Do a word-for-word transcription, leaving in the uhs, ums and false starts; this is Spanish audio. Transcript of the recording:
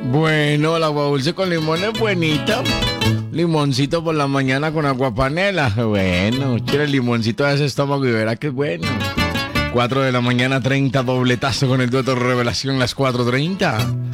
Bueno, el agua dulce con limón es bonita. Limoncito por la mañana con aguapanela. Bueno, quiere el limoncito de ese estómago y verá que es bueno. cuatro de la mañana, treinta, dobletazo con el dueto Revelación, las cuatro treinta.